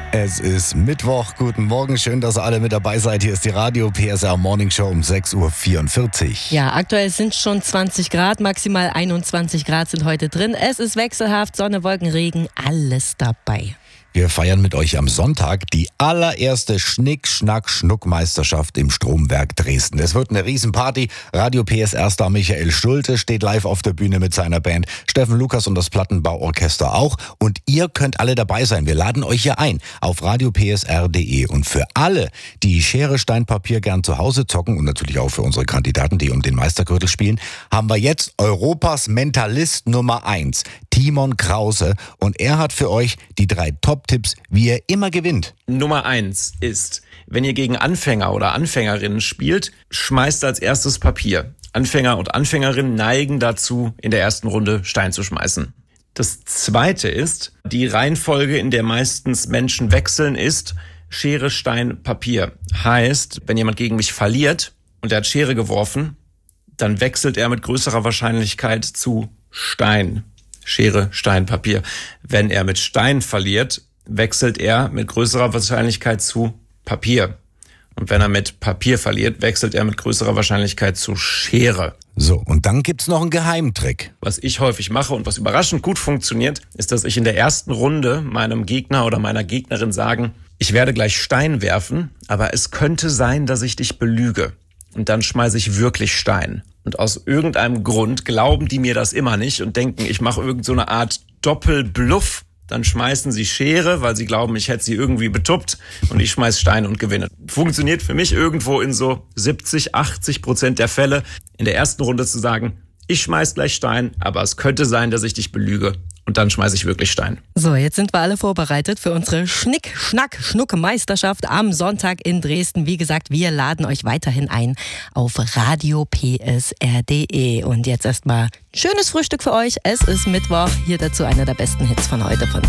Es ist Mittwoch. Guten Morgen. Schön, dass ihr alle mit dabei seid. Hier ist die Radio PSR Morning Show um 6.44 Uhr. Ja, aktuell sind schon 20 Grad, maximal 21 Grad sind heute drin. Es ist wechselhaft, Sonne, Wolken, Regen, alles dabei. Wir feiern mit euch am Sonntag die allererste Schnick-Schnack-Schnuck-Meisterschaft im Stromwerk Dresden. Es wird eine Riesenparty. Radio PSR-Star Michael Schulte steht live auf der Bühne mit seiner Band. Steffen Lukas und das Plattenbauorchester auch. Und ihr könnt alle dabei sein. Wir laden euch hier ein auf radiopsr.de. Und für alle, die Schere, Stein, Papier gern zu Hause zocken und natürlich auch für unsere Kandidaten, die um den Meistergürtel spielen, haben wir jetzt Europas Mentalist Nummer 1, Timon Krause. Und er hat für euch die 3 Top-Tipps, wie ihr immer gewinnt. Nummer 1 ist, wenn ihr gegen Anfänger oder Anfängerinnen spielt, schmeißt als erstes Papier. Anfänger und Anfängerinnen neigen dazu, in der ersten Runde Stein zu schmeißen. Das zweite ist, die Reihenfolge, in der meistens Menschen wechseln, ist Schere, Stein, Papier. Heißt, wenn jemand gegen mich verliert und er hat Schere geworfen, dann wechselt er mit größerer Wahrscheinlichkeit zu Stein. Schere, Stein, Papier. Wenn er mit Stein verliert, wechselt er mit größerer Wahrscheinlichkeit zu Papier. Und wenn er mit Papier verliert, wechselt er mit größerer Wahrscheinlichkeit zu Schere. So, und dann gibt's noch einen Geheimtrick. Was ich häufig mache und was überraschend gut funktioniert, ist, dass ich in der ersten Runde meinem Gegner oder meiner Gegnerin sagen, ich werde gleich Stein werfen, aber es könnte sein, dass ich dich belüge. Und dann schmeiße ich wirklich Stein. Und aus irgendeinem Grund glauben die mir das immer nicht und denken, ich mache irgend so eine Art Doppelbluff. Dann schmeißen sie Schere, weil sie glauben, ich hätte sie irgendwie betuppt und ich schmeiß Stein und gewinne. Funktioniert für mich irgendwo in so 70-80% der Fälle, in der ersten Runde zu sagen, ich schmeiß gleich Stein, aber es könnte sein, dass ich dich belüge. Und dann schmeiße ich wirklich Stein. So, jetzt sind wir alle vorbereitet für unsere Schnick-Schnack-Schnuck-Meisterschaft am Sonntag in Dresden. Wie gesagt, wir laden euch weiterhin ein auf radiopsr.de. Und jetzt erstmal ein schönes Frühstück für euch. Es ist Mittwoch. Hier dazu einer der besten Hits von heute von